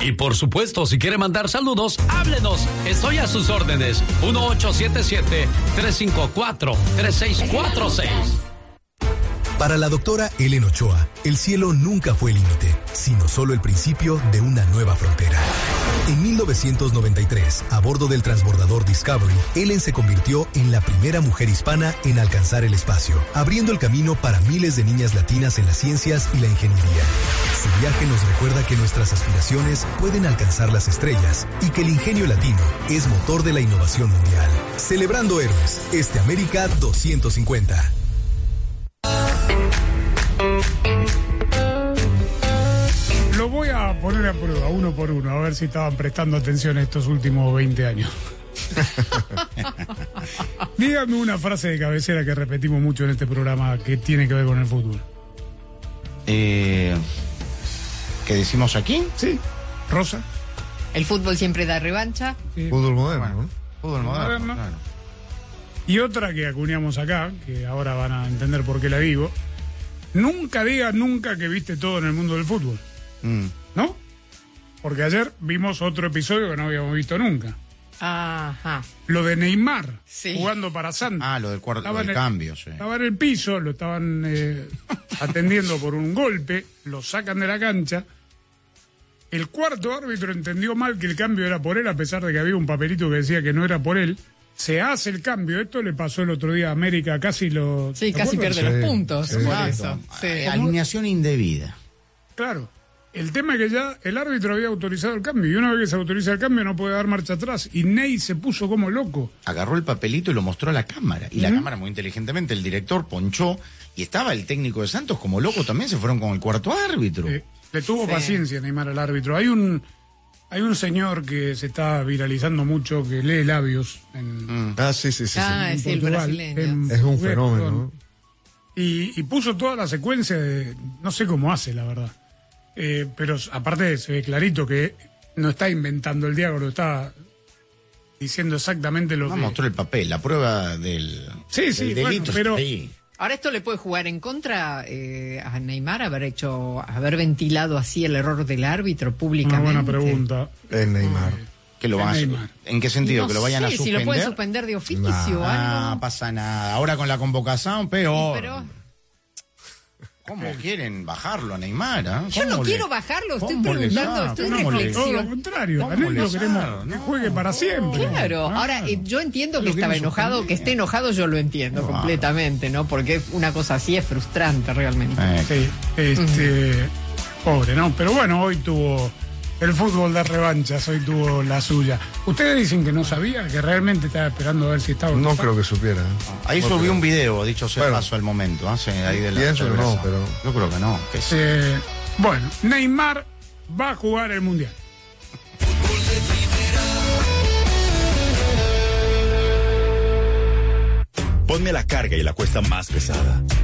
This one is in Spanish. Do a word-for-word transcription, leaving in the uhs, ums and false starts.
Y por supuesto, si quiere mandar saludos, háblenos. Estoy a sus órdenes. uno ocho siete siete, tres cinco cuatro, tres seis cuatro seis. Para la doctora Ellen Ochoa, el cielo nunca fue límite, sino solo el principio de una nueva frontera. En mil novecientos noventa y tres, a bordo del transbordador Discovery, Ellen se convirtió en la primera mujer hispana en alcanzar el espacio, abriendo el camino para miles de niñas latinas en las ciencias y la ingeniería. Su viaje nos recuerda que nuestras aspiraciones pueden alcanzar las estrellas y que el ingenio latino es motor de la innovación mundial. Celebrando héroes, este América doscientos cincuenta. Lo voy a poner a prueba, uno por uno, a ver si estaban prestando atención estos últimos veinte años. Dígame una frase de cabecera que repetimos mucho en este programa que tiene que ver con el fútbol. Eh, ¿Qué decimos aquí? Sí, Rosa. El fútbol siempre da revancha. Sí. Fútbol moderno, Bueno, ¿no? fútbol moderno, Moderno. claro. Y otra que acuñamos acá, que ahora van a entender por qué la digo. Nunca digas nunca que viste todo en el mundo del fútbol, Mm. ¿no? Porque ayer vimos otro episodio que no habíamos visto nunca. Ajá. Lo de Neymar, Sí. jugando para Santos. Ah, lo del, cuarto, Estaba del en el- cambio, sí. Estaba en el piso, lo estaban eh, atendiendo por un golpe, lo sacan de la cancha. El cuarto árbitro entendió mal que el cambio era por él, a pesar de que había un papelito que decía que no era por él. Se hace el cambio. Esto le pasó el otro día a América, casi lo... Sí, ¿te casi acuerdas? pierde Sí, los puntos sí, por sí. eso. Sí. Eh, alineación indebida. Claro. El tema es que ya el árbitro había autorizado el cambio, y una vez que se autoriza el cambio no puede dar marcha atrás. Y Ney se puso como loco. Agarró el papelito y lo mostró a la cámara. Y la cámara, muy inteligentemente, el director ponchó. Y estaba el técnico de Santos como loco también. Se fueron con el cuarto árbitro. Eh, le tuvo Sí. paciencia Neymar al árbitro. Hay un hay un señor que se está viralizando mucho, que lee labios en, Mm. Ah, sí, sí, sí. Ah, en es el Portugal, brasileño. en Es un portugués, fenómeno, perdón. ¿no? Y, y puso toda la secuencia de... No sé cómo hace, la verdad. Eh, pero aparte se ve clarito que no está inventando el diálogo, está diciendo exactamente lo No que... mostró el papel, la prueba del, Sí, sí, del bueno, delito. pero- está ahí. Ahora esto le puede jugar en contra eh, a Neymar haber hecho, haber ventilado así el error del árbitro Una públicamente. buena pregunta. Es Neymar. Que lo van a su- Neymar. ¿En qué sentido? No ¿Que lo vayan a sé si suspender? lo pueden suspender de oficio Nah. o Ah, algo. pasa nada. Ahora con la convocación, peor. Pero ¿Cómo quieren bajarlo a Neymar? ah? yo no ¿Cómo le- quiero bajarlo, estoy cómo le preguntando, saca? estoy en ¿Cómo le- Todo lo reflexión. contrario, ¿Cómo a Ney lo le queremos saca? que No. juegue para siempre. Claro, Ah. ahora eh, yo entiendo que Lo estaba quieren enojado, suspender. que esté enojado yo lo entiendo Claro. completamente, ¿no? Porque una cosa así es frustrante realmente. Eh, Sí, este, pobre, ¿no? Pero bueno, hoy tuvo el fútbol de revanchas, hoy tuvo la suya. Ustedes dicen que no sabía, que realmente estaba esperando a ver si estaba... No creo que supiera. ¿eh? Ahí No subí creo. un video, dicho sea Bueno. paso al momento. ¿ah? Sí, ahí de la Pienso que no, cerveza. pero- Yo creo que no. Que sí. Eh, bueno, Neymar va a jugar el Mundial. Ponme la carga y la cuesta más pesada.